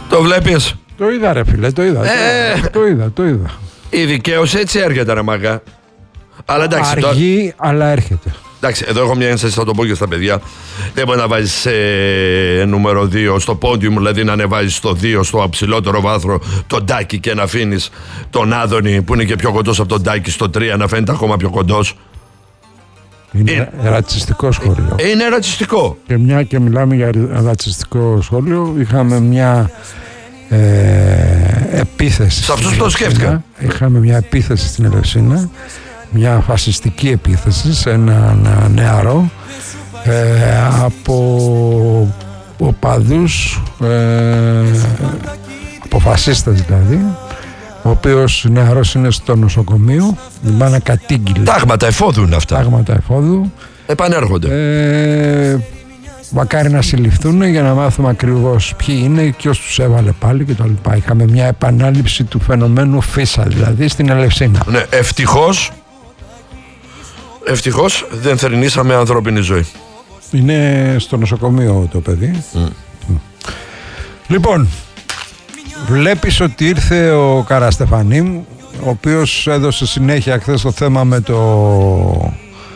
Το βλέπεις? Το είδα ρε φίλε, το είδα. Το είδα. Η δικαίωση έτσι έρχεται ρε μάγκα. Αλλά εντάξει, αργεί, αλλά έρχεται. Εντάξει, εδώ έχω μια ένσταση, θα το πω και στα παιδιά. Δεν μπορεί να βάζεις νούμερο 2 στο πόντιουμ, δηλαδή να ανεβάζεις στο 2 στο ψηλότερο βάθρο τον Τάκη και να αφήνεις τον Άδωνη που είναι και πιο κοντός από τον Τάκη στο 3 να φαίνεται ακόμα πιο κοντός. Είναι ρατσιστικό σχόλιο. Είναι ρατσιστικό. Και μια και μιλάμε για ρατσιστικό σχόλιο, είχαμε μια επίθεση. Σε αυτούς που το σκέφτηκα. Είχαμε μια επίθεση στην Ελευσίνα, μια φασιστική επίθεση σε ένα νεαρό από οπαδούς, από φασίστες δηλαδή, ο οποίος νεαρός είναι στο νοσοκομείο, η μάνα κατήγγειλε. Τάγματα εφόδου είναι αυτά. Τάγματα εφόδου. Επανέρχονται. Μακάρι να συλληφθούν για να μάθουμε ακριβώς ποιοι είναι και ποιος τους έβαλε πάλι και τα λοιπά. Είχαμε μια επανάληψη του φαινομένου Φίσα δηλαδή στην Ελευσίνα. Ναι, ευτυχώς δεν θερινήσαμε ανθρώπινη ζωή. Είναι στο νοσοκομείο το παιδί. Λοιπόν, βλέπεις ότι ήρθε ο Καραστεφανή, ο οποίος έδωσε συνέχεια χθες το θέμα με το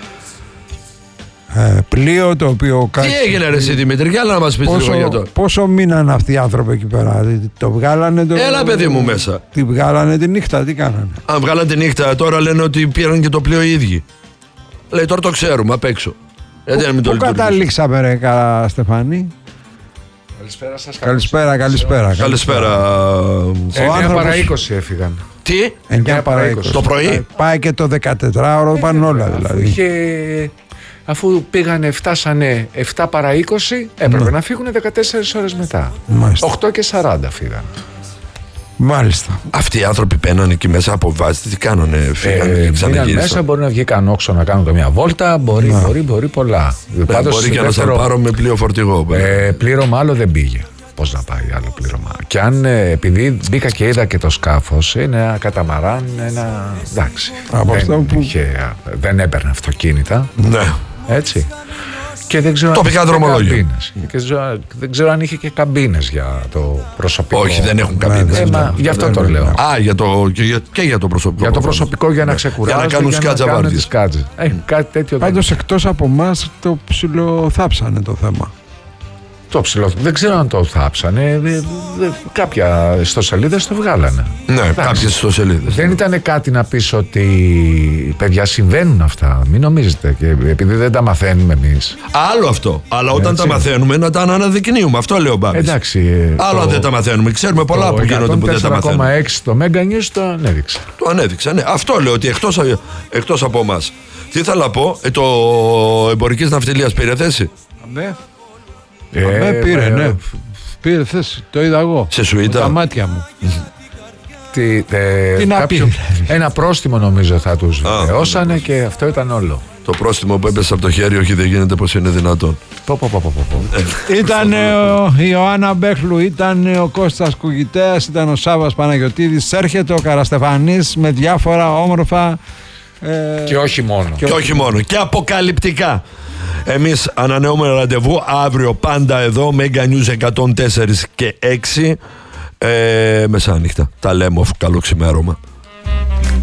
πλοίο το οποίο... Τι έγινε ρε εσύ Δημήτρη, για να μας πεις λίγο για το... Πόσο μείναν αυτοί οι άνθρωποι εκεί πέρα, το βγάλανε... Έλα παιδί μου μέσα. Τι βγάλανε τη νύχτα, τι κάνανε? Αν βγάλανε τη νύχτα, τώρα λένε ότι πήραν και το πλοίο οι ίδιοι. Λέει τώρα το ξέρουμε απ' έξω. Πού καταλήξαμε ρε Καραστεφανή? Καλησπέρα σας. Καλησπέρα. 9 παρά 20 έφυγαν. Τι? 9 παρά 20. Το πρωί. Πάει και το 14ωρο, πάνε όλα δηλαδή. Αφού φτάσανε 7 παρά 20, έπρεπε να φύγουν 14 ώρες μετά. Μάλιστα. 8 και 40 φύγαν. Μάλιστα. Αυτοί οι άνθρωποι μπαίνουν εκεί μέσα από βάση, τι κάνανε, φύγανε, ξαναγύρισαν. Μέσα μπορεί να βγει κανένα όξο να κάνουν μια βόλτα, μπορεί πολλά. Μπορεί και να σας πάρω με πλοίο φορτηγό. Πλήρωμα άλλο δεν πήγε. Πώς να πάει άλλο πλήρωμα? Και αν επειδή μπήκα και είδα και το σκάφος, είναι ένα καταμαράν, εντάξει. Δεν έπαιρνε αυτοκίνητα. Ναι. Έτσι. Και δεν ξέρω τοπικά δρομολόγια. Δεν ξέρω αν είχε και καμπίνες για το προσωπικό. Όχι, δεν έχουν καμπίνες. Γι' αυτό το λέω. Και για το προσωπικό. Για το προσωπικό, για να ξεκουράσουν. Για να κάνουν σκάτζα βάρδιες. Κάτι τέτοιο. Πάντως εκτός από εμάς το ψιλοθάψανε το θέμα. Το ψηλό. Δεν ξέρω αν το θάψανε. Κάποια ιστοσελίδες το βγάλανε. Ναι, κάποιες ιστοσελίδες. Δεν ήταν κάτι να πεις ότι παιδιά συμβαίνουν αυτά. Μην νομίζετε. Και επειδή δεν τα μαθαίνουμε εμείς. Άλλο αυτό. Αλλά όταν τα μαθαίνουμε να τα αναδεικνύουμε. Αυτό λέω Μπάμπης. Εντάξει. Άλλο αν δεν τα μαθαίνουμε. Ξέρουμε πολλά που γίνονται που δεν τα μαθαίνουμε. 4,6 το Mega News το ανέδειξε. Το ανέδειξε, ναι. Αυτό λέω ότι εκτός από εμάς. Τι ήθελα να πω, το εμπορικής ναυτιλίας πήρε θέση. Ναι. Πήρε, ναι. Πήρε θέση, το είδα εγώ. Σε σουίτα. Τα μάτια μου. Τι να πει. Ένα πρόστιμο νομίζω θα τους δώσανε και αυτό ήταν όλο. Το πρόστιμο που έπεσε από το χέρι, όχι δεν γίνεται πως είναι δυνατόν. Ήταν η Ιωάννα Μπέχλου, ήταν ο Κώστας Κουγητέας, ήταν ο Σάββας Παναγιωτίδης. Έρχεται ο Καραστεφανής με διάφορα όμορφα. Και όχι μόνο. Και όχι μόνο. Και αποκαλυπτικά. Εμείς ανανεώμε ραντεβού αύριο πάντα εδώ, Mega News 104 και 6 μεσάνυχτα. Τα λέμε, καλό ξημέρωμα.